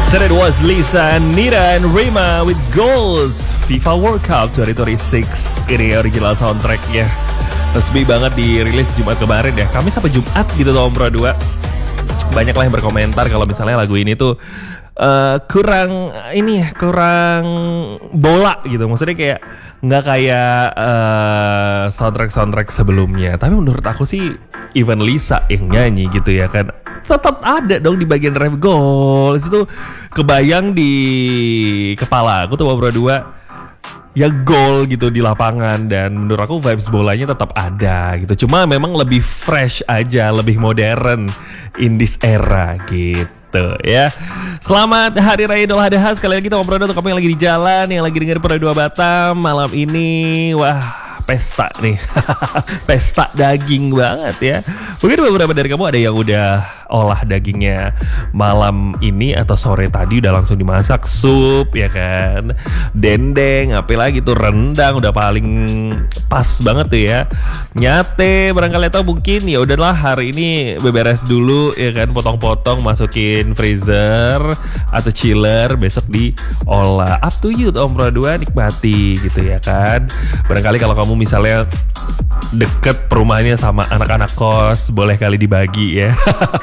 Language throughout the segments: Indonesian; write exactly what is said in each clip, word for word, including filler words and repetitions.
So that was Lisa, Nira, and Rima with Goals FIFA World Cup dua ribu dua puluh enam. Ini original soundtracknya resmi banget dirilis Jumat kemarin ya. Kamis sampai Jumat gitu Om Pro dua. Banyak lah yang berkomentar kalau misalnya lagu ini tuh uh, kurang ini ya, kurang bola gitu. Maksudnya kayak nggak kayak uh, soundtrack-soundtrack sebelumnya. Tapi menurut aku sih even Lisa yang nyanyi gitu ya kan, tetap ada dong di bagian ref goal itu kebayang di kepala aku tuh Om Pro dua ya, gol gitu di lapangan. Dan menurut aku vibes bolanya tetap ada gitu, cuma memang lebih fresh aja, lebih modern in this era gitu ya. Selamat Hari Raya Idul Adha sekali lagi Om Pro dua untuk kamu yang lagi di jalan, yang lagi dengerin Pro dua Batam malam ini. Wah, pesta nih. Pesta daging banget ya. Mungkin beberapa dari kamu ada yang udah olah dagingnya malam ini atau sore tadi udah langsung dimasak, sup ya kan, dendeng, apalagi tuh rendang udah paling pas banget tuh ya. Nyate barangkali atau mungkin ya udahlah hari ini beberes dulu ya kan, potong-potong masukin freezer atau chiller, besok diolah. Up to you Om Pro dua, nikmati gitu ya kan. Barangkali kalau kamu misalnya deket perumahannya sama anak-anak kos, boleh kali dibagi ya.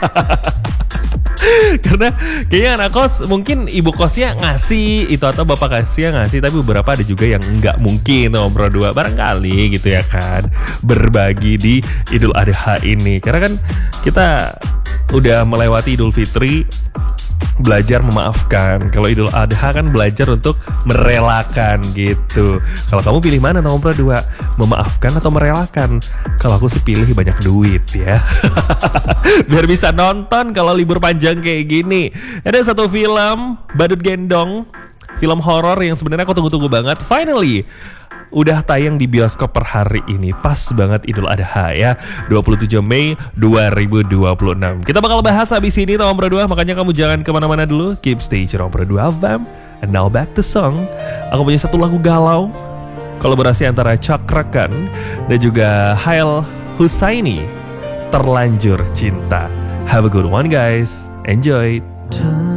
Karena kayaknya anak kos mungkin ibu kosnya ngasih itu atau bapak kasihnya ngasih, tapi beberapa ada juga yang nggak mungkin Om Pro dua barangkali gitu ya kan, berbagi di Idul Adha ini. Karena kan kita udah melewati Idul Fitri, belajar memaafkan. Kalau Idul Adha kan belajar untuk merelakan gitu. Kalau kamu pilih mana Om Pro dua? Memaafkan atau merelakan? Kalau aku sih pilih banyak duit ya. Biar bisa nonton kalau libur panjang kayak gini. Ada satu film Badut Gendong, film horor yang sebenarnya aku tunggu-tunggu banget. Finally udah tayang di bioskop per hari ini. Pas banget Idul Adha ya, dua puluh tujuh Mei dua ribu dua puluh enam. Kita bakal bahas habis ini Om Pro dua, makanya kamu jangan kemana-mana dulu. Keep stay tune Om Pro dua F M. And now back to song. Aku punya satu lagu galau, kolaborasi antara Cakra Khan dan juga Hail Husaini, Terlanjur Cinta. Have a good one guys. Enjoy.